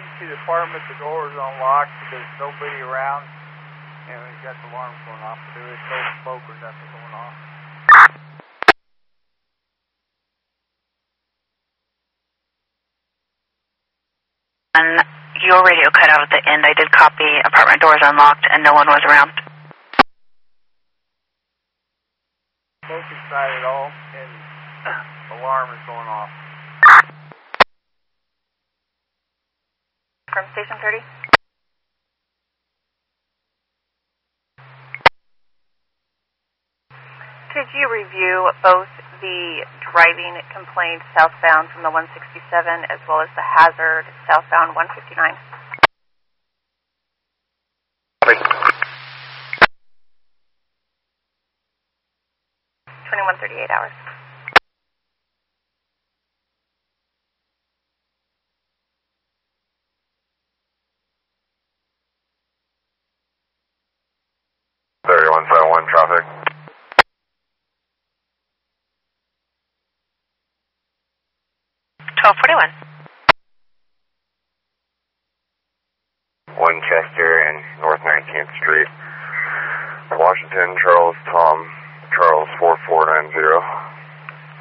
to the apartment, the door is unlocked, there's nobody around, and we've got the alarms going off. There is no smoke or nothing going off. And your radio cut out at the end. I did copy apartment doors unlocked and no one was around. Smoke inside at all, and alarm is going off. From Station 30? Could you review both the driving complaint southbound from the 167 as well as the hazard southbound 159? 2138 hours. Traffic. 1241. Winchester and North 19th Street. Washington, Charles, Tom, Charles 4490.